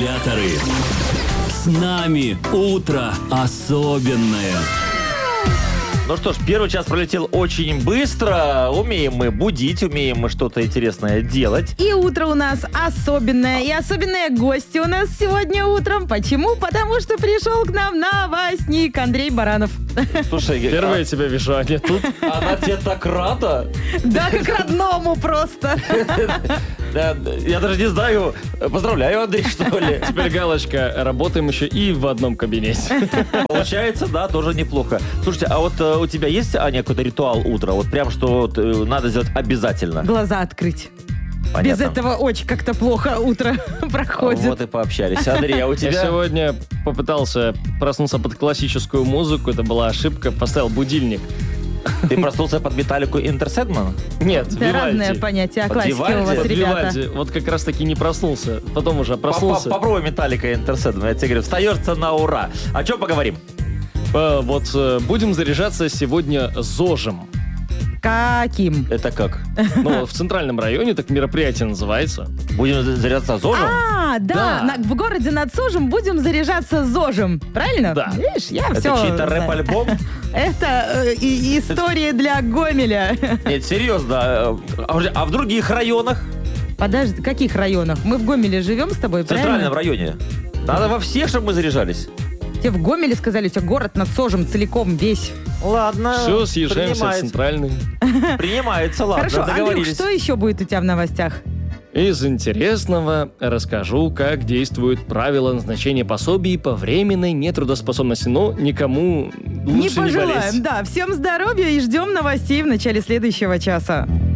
Авиаторы. С нами утро особенное. Ну что ж, первый час пролетел очень быстро. Умеем мы будить, умеем мы что-то интересное делать. И утро у нас особенное. И особенные гости у нас сегодня утром. Почему? Потому что пришел к нам новостник Андрей Баранов. Слушай, Впервые тебя вижу, Аня, тут. она тебе так рада. Да, как родному просто. Я даже не знаю. Поздравляю, Андрей, что ли. Теперь галочка. Работаем еще и в одном кабинете. Получается, да, тоже неплохо. Слушайте, а вот у тебя есть, Аня, какой-то ритуал утра? Вот прям, что вот, надо сделать обязательно? Глаза открыть. Понятно. Без этого очень как-то плохо утро проходит. Вот и пообщались. Андрей, а у Я тебя... сегодня попытался проснуться под классическую музыку. Это была ошибка. Поставил будильник. Ты проснулся под металлику Интерседман? Нет, Да, разное Вивальди. понятие о Под классике у вас, Вивальди? ребята. Вивальди. Вот как раз таки не проснулся. Потом уже проснулся. Попробуй металлика Интерседман. Я тебе говорю, встаешься на ура. О чем поговорим? Будем заряжаться сегодня ЗОЖем. Каким? Это как? Ну, в центральном районе так мероприятие называется. Будем заряжаться ЗОЖем? А, да, Да. в городе над Сожем будем заряжаться ЗОЖем. Правильно? Да. Видишь, я Это все чей-то рэп-альбом? Это истории для Гомеля. Нет, серьезно. А в других районах? Подожди, в каких районах? Мы в Гомеле живем с тобой, В центральном правильно? районе. Надо во всех, чтобы мы заряжались. Тебе в Гомеле сказали, у тебя город над Сожем целиком весь. Ладно. Все, съезжаемся в принимается. центральный. Принимается, ладно, Хорошо, Андрюх, договорились. что еще будет у тебя в новостях? Из интересного расскажу, как действуют правила назначения пособий по временной нетрудоспособности. Но никому лучше не болеть. пожелаем, да. Всем здоровья и ждем новостей в начале следующего часа.